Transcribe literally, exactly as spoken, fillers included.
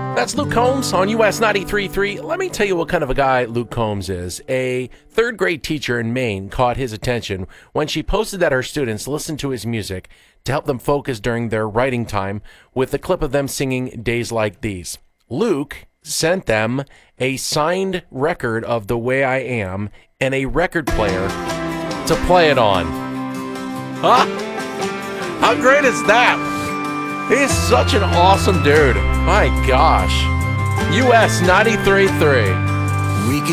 That's Luke Combs on U S ninety-three point three. Let me tell you what kind of a guy Luke Combs is. A third grade teacher in Maine caught his attention when she posted that her students listened to his music to help them focus during their writing time with a clip of them singing Days Like These. Luke sent them a signed record of The Way I Am and a record player to play it on. Huh? How great is that? He's such an awesome dude. My gosh. U S ninety-three point three.